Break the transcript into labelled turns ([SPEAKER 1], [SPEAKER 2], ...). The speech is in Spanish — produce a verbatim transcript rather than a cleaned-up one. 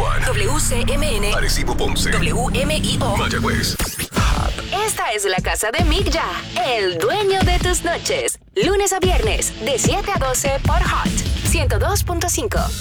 [SPEAKER 1] Juan.
[SPEAKER 2] W C M N.
[SPEAKER 1] Arecibo, Ponce.
[SPEAKER 2] W M I O.
[SPEAKER 1] Mayagüez.
[SPEAKER 2] Esta es la casa de Mick Ya, el dueño de tus noches. Lunes a viernes, de siete a doce por Hot ciento dos punto cinco.